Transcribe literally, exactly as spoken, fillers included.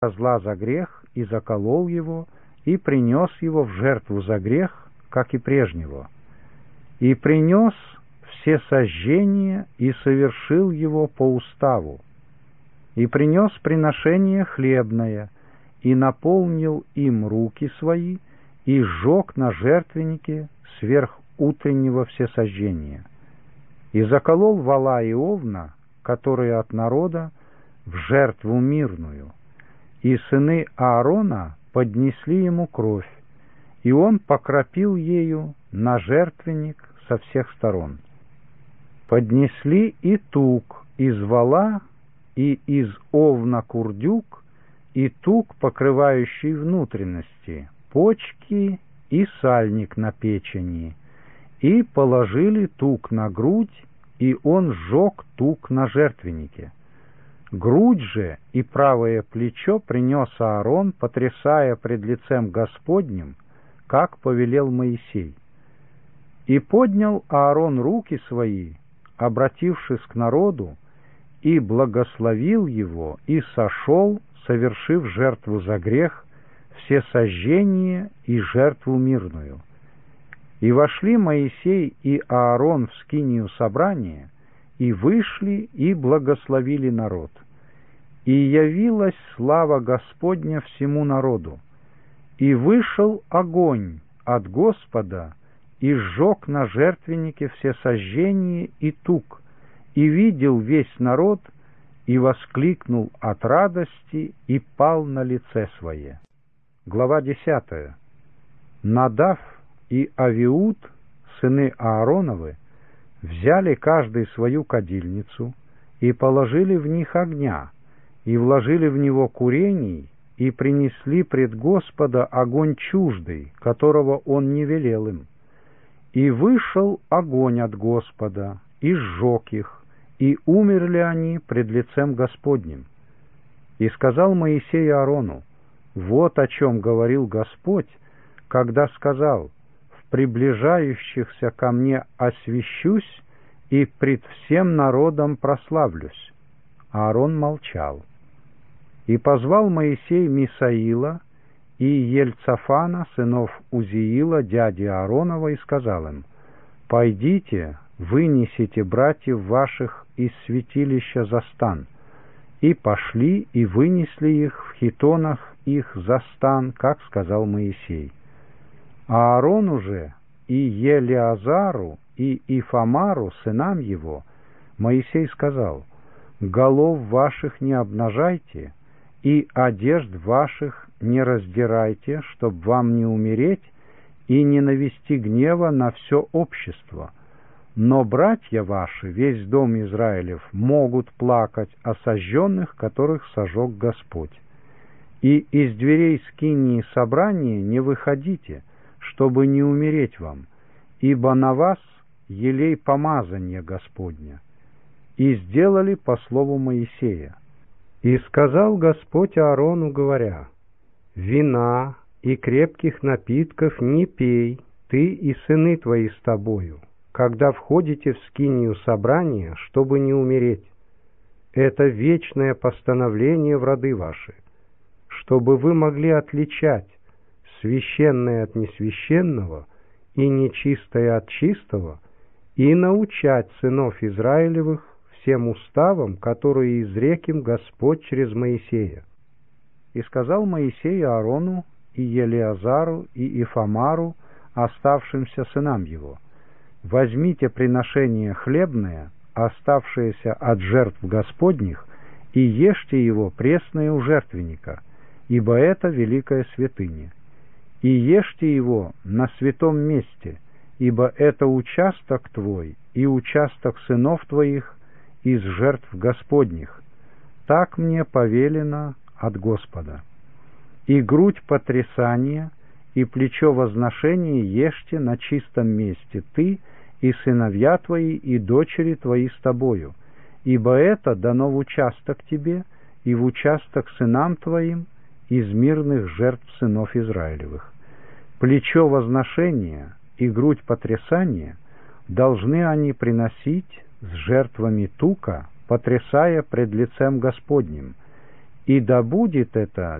козла за грех и заколол его, и принес его в жертву за грех, как и прежнего. И принес все сожжения, и совершил его по уставу. И принес приношение хлебное, и наполнил им руки свои, и сжег на жертвеннике сверх утреннего всесожжения. И заколол вола и овна, которые от народа, в жертву мирную. И сыны Аарона поднесли ему кровь, и он покропил ею на жертвенник со всех сторон. Поднесли и тук из вола, и из овна курдюк, и тук, покрывающий внутренности, почки и сальник на печени, и положили тук на грудь, и он сжег тук на жертвеннике. Грудь же и правое плечо принес Аарон, потрясая пред лицем Господним, как повелел Моисей. И поднял Аарон руки свои, обратившись к народу, и благословил его, и сошел, совершив жертву за грех, всесожжение и жертву мирную. И вошли Моисей и Аарон в скинию собрания, и вышли, и благословили народ. И явилась слава Господня всему народу. И вышел огонь от Господа, и сжег на жертвеннике всесожжение и тук, и видел весь народ, и воскликнул от радости, и пал на лице свое. Глава десятая. Надав и Авиуд, сыны Аароновы, взяли каждый свою кадильницу и положили в них огня, и вложили в него курений, и принесли пред Господа огонь чуждый, которого он не велел им. И вышел огонь от Господа, и сжег их, и умерли они пред лицем Господним. И сказал Моисей Аарону: вот о чем говорил Господь, когда сказал: в приближающихся ко мне освящусь, и пред всем народом прославлюсь. Аарон молчал. И позвал Моисей Мисаила и Ельцафана, сынов Узиила, дяди Ааронова, и сказал им: пойдите, вынесите братьев ваших из святилища за стан. И пошли, и вынесли их в хитонах их за стан, как сказал Моисей. А Аарону же и Елиазару и Ифамару, сынам его, Моисей сказал: голов ваших не обнажайте, и одежд ваших не раздирайте, чтоб вам не умереть и не навести гнева на все общество. Но братья ваши, весь дом Израилев, могут плакать о сожженных, которых сожег Господь. И из дверей скинии собрания не выходите, чтобы не умереть вам, ибо на вас елей помазания Господня. И сделали по слову Моисея. И сказал Господь Аарону, говоря: вина и крепких напитков не пей, ты и сыны твои с тобою, когда входите в скинию собрания, чтобы не умереть. Это вечное постановление в роды ваши, чтобы вы могли отличать священное от несвященного и нечистое от чистого, и научать сынов Израилевых всем уставам, которые изрек им Господь через Моисея. И сказал Моисей Аарону и Елиазару и Ифамару, оставшимся сынам его: возьмите приношение хлебное, оставшееся от жертв Господних, и ешьте его пресное у жертвенника, ибо это великая святыня. И ешьте его на святом месте, ибо это участок твой и участок сынов твоих из жертв Господних. Так мне повелено от Господа. И грудь потрясания, и плечо возношения ешьте на чистом месте ты и сыновья твои, и дочери твои с тобою, ибо это дано в участок тебе и в участок сынам твоим из мирных жертв сынов Израилевых. Плечо возношения и грудь потрясания должны они приносить с жертвами тука, потрясая пред лицем Господним, и да будет это